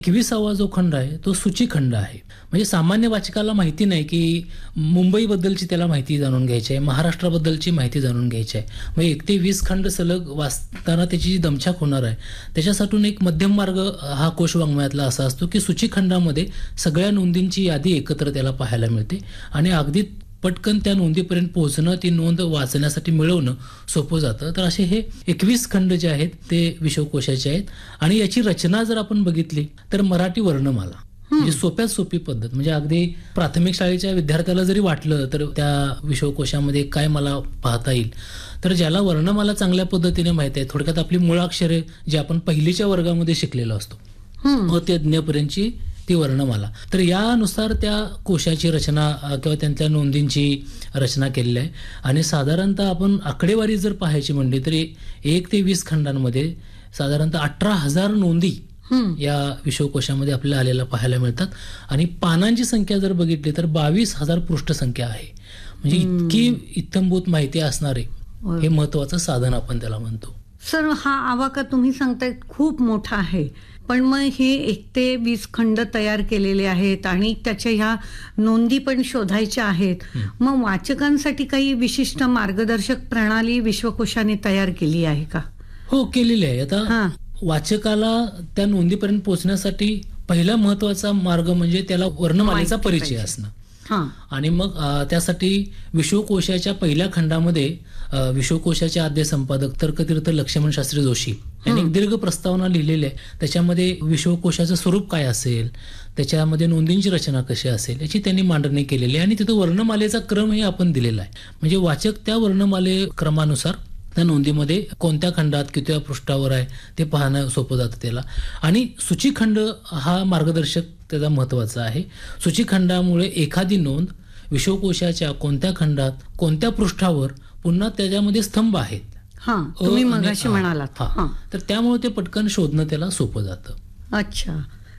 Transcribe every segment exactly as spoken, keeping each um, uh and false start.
एकविसावा जो खंड आहे तो सूचीखंड आहे. म्हणजे सामान्य वाचकाला माहिती नाही की मुंबईबद्दलची त्याला माहिती जाणून घ्यायची आहे, महाराष्ट्राबद्दलची माहिती जाणून घ्यायची आहे. म्हणजे एक ते वीस खंड सलग वाचताना त्याची जी दमछाक होणार आहे त्याच्यासाठी एक मध्यम मार्ग हा कोश वाङ्मयातला असा असतो की सूचीखंडामध्ये सगळ्या नोंदींची यादी एकत्र त्याला पाहायला मिळते आणि अगदी पटकन त्या नोंदीपर्यंत पोहोचणं, ती नोंद वाचण्यासाठी मिळवणं सोपं जातं. तर असे हे एकवीस खंड जे आहेत ते विश्वकोशाचे आहेत. आणि याची रचना जर आपण बघितली तर मराठी वर्णमाला, म्हणजे सोप्यात सोपी पद्धत. म्हणजे अगदी प्राथमिक शाळेच्या विद्यार्थ्याला जरी वाटलं तर त्या विश्वकोशामध्ये काय मला पाहता येईल, तर ज्याला वर्णमाला चांगल्या पद्धतीने माहिती आहे, थोडक्यात आपली मुळाक्षरे जे आपण पहिलीच्या वर्गामध्ये शिकलेलो असतो ते ज्ञपर्यंतची ती वर्णमाला, तर यानुसार त्या कोशाची रचना किंवा त्यांच्या नोंदींची रचना केलेली आहे. आणि साधारणतः आपण आकडेवारी जर पाहायची म्हणली तरी एक ते वीस खंडांमध्ये साधारणतः अठरा हजार नोंदी या विश्वकोशामध्ये आपल्याला आलेल्या पाहायला मिळतात. आणि पानांची संख्या जर बघितली तर बावीस हजार पृष्ठ संख्या आहे. म्हणजे इतकी इत्थंभूत माहिती असणारे हे महत्वाचं साधन आपण त्याला म्हणतो. सर, हा आवाका तुम्ही सांगताय खूप मोठा आहे, पण मग हे एक ते वीस खंड तयार केलेले आहेत आणि त्याच्या ह्या नोंदी पण शोधायच्या आहेत. मग वाचकांसाठी काही विशिष्ट मार्गदर्शक प्रणाली विश्वकोशाने तयार केली आहे का? हो, केलेली आहे. आता वाचकाला त्या नोंदीपर्यंत पोहोचण्यासाठी पहिला महत्वाचा मार्ग म्हणजे त्याला वर्णमालेचा परिचय असणं. आणि मग त्यासाठी विश्वकोशाच्या पहिल्या खंडामध्ये विश्वकोशाचे आद्य संपादक तर्कतीर्थ लक्ष्मण शास्त्री जोशी यांनी एक दीर्घ प्रस्तावना लिहिलेली आहे. त्याच्यामध्ये विश्वकोशाचं स्वरूप काय असेल, त्याच्यामध्ये नोंदींची रचना कशी असेल याची त्यांनी मांडणी केलेली आहे. आणि तिथं वर्णमालेचा क्रमही आपण दिलेला आहे. म्हणजे वाचक त्या वर्णमाले क्रमानुसार त्या नोंदीमध्ये कोणत्या खंडात किती पृष्ठावर आहे ते पाहणं सोपं जातं त्याला. आणि सूचीखंड हा मार्गदर्शक त्याचा महत्वाचा आहे. सूचीखंडामुळे एखादी नोंद विश्वकोशाच्या कोणत्या खंडात कोणत्या पृष्ठावर पुन्हा त्याच्यामध्ये स्तंभ आहेत, तुम्ही मगाशी म्हणालात, तर त्यामुळे ते पटकन शोधणं त्याला सोपं जातं. अच्छा,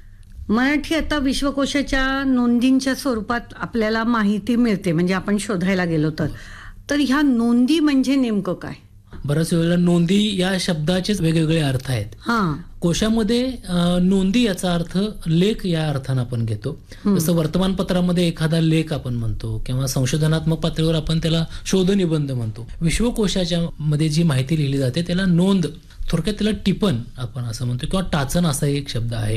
मराठी आता विश्वकोशाच्या नोंदींच्या स्वरूपात आपल्याला माहिती मिळते, म्हणजे आपण शोधायला गेलो तर तर ह्या नोंदी म्हणजे नेमकं काय? बऱ्याच वेळेला नोंदी या शब्दाचेच वेगवेगळे अर्थ आहेत. कोशामध्ये नोंदी याचा अर्थ लेख या अर्थानं आपण घेतो. जसं वर्तमानपत्रामध्ये एखादा लेख आपण म्हणतो किंवा संशोधनात्मक पातळीवर आपण त्याला शोधनिबंध म्हणतो. विश्वकोशाच्या मध्ये जी माहिती लिहिली जाते त्याला नोंद, थोडक्यात त्याला टिपण आपण असं म्हणतो किंवा टाचन असा एक शब्द आहे.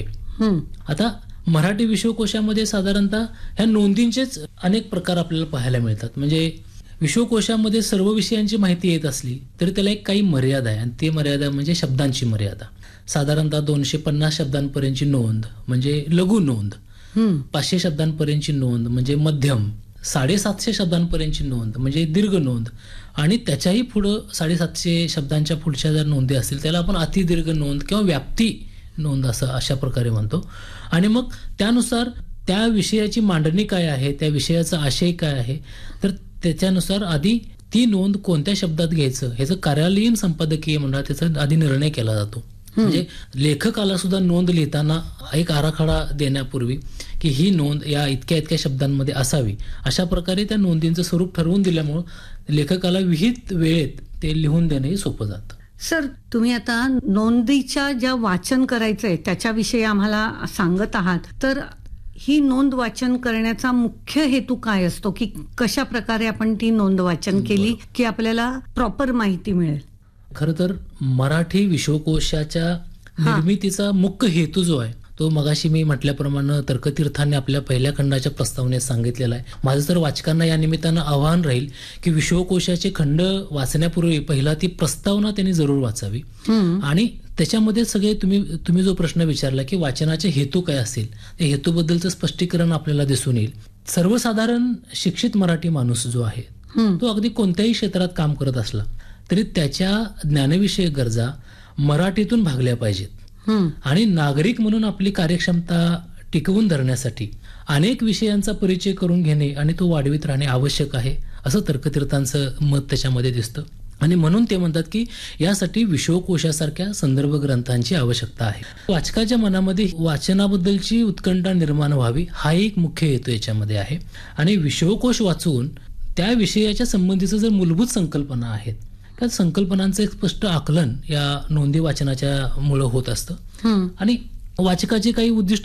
आता मराठी विश्वकोशामध्ये साधारणतः ह्या नोंदींचेच अनेक प्रकार आपल्याला पाहायला मिळतात. म्हणजे विश्वकोशामध्ये सर्व विषयांची माहिती येत असली तरी त्याला एक काही मर्यादा आहे आणि ती मर्यादा म्हणजे शब्दांची मर्यादा. साधारणतः दोनशे पन्नास शब्दांपर्यंतची नोंद म्हणजे लघु नोंद, पाचशे शब्दांपर्यंतची नोंद म्हणजे मध्यम, साडेसातशे शब्दांपर्यंतची नोंद म्हणजे दीर्घ नोंद आणि त्याच्याही पुढं साडेसातशे शब्दांच्या पुढच्या जर नोंदी असतील त्याला आपण अतिदीर्घ नोंद किंवा व्याप्ती नोंद असं अशा प्रकारे म्हणतो. आणि मग त्यानुसार त्या विषयाची मांडणी काय आहे, त्या विषयाचा आशय काय आहे, तर त्याच्यानुसार आधी ती नोंद कोणत्या शब्दात घ्यायचं ह्याचं कार्यालयीन संपादकीय मंडळात त्याचा आधी निर्णय केला जातो. म्हणजे लेखकाला सुद्धा नोंद लिहिताना एक आराखडा देण्यापूर्वी की ही नोंद या इतक्या इतक्या शब्दांमध्ये असावी, अशा प्रकारे त्या नोंदींचं स्वरूप ठरवून दिल्यामुळं लेखकाला विहित वेळेत ते लिहून देणंही सोपं जातं. सर, तुम्ही आता नोंदीच्या ज्या वाचन करायचंय त्याच्याविषयी आम्हाला सांगत आहात, तर ही नोंद वाचन करण्याचा मुख्य हेतू काय असतो की कशा प्रकारे आपण ती नोंद वाचन केली की आपल्याला प्रॉपर माहिती मिळेल? खरं तर मराठी विश्वकोशाच्या निर्मितीचा मुख्य हेतू जो आहे तो मगाशी मी म्हटल्याप्रमाणे तर्कतीर्थाने आपल्या पहिल्या खंडाच्या प्रस्तावनेत सांगितलेला आहे. माझं तर वाचकांना या निमित्तानं आव्हान राहील की विश्वकोशाचे खंड वाचण्यापूर्वी पहिला ती प्रस्तावना त्यांनी जरूर वाचावी. आणि त्याच्यामध्ये सगळे तुम्ही तुम्ही जो प्रश्न विचारला की वाचनाचे हेतू काय असेल, त्या हेतूबद्दलचं स्पष्टीकरण आपल्याला दिसून येईल. सर्वसाधारण शिक्षित मराठी माणूस जो आहे तो अगदी कोणत्याही क्षेत्रात काम करत असला तरी त्याच्या ज्ञानविषयक गरजा मराठीतून भागल्या पाहिजेत. आणि नागरिक म्हणून आपली कार्यक्षमता टिकवून धरण्यासाठी अनेक विषयांचा परिचय करून घेणे आणि तो वाढवीत राहणे आवश्यक आहे असं तर्कतीर्थांचं मत त्याच्यामध्ये दिसतं. आणि म्हणून ते म्हणतात की यासाठी विश्वकोशासारख्या संदर्भ ग्रंथांची आवश्यकता आहे. वाचकाच्या मनामध्ये वाचनाबद्दलची उत्कंठा निर्माण व्हावी हा एक मुख्य हेतू याच्यामध्ये आहे. आणि विश्वकोश वाचून त्या विषयाच्या संबंधीचं जर मूलभूत संकल्पना आहेत त्या संकल्पनांचं एक स्पष्ट आकलन या नोंदी वाचनाच्या मुळे होत असतं. आणि वाचकाची काही उद्दिष्ट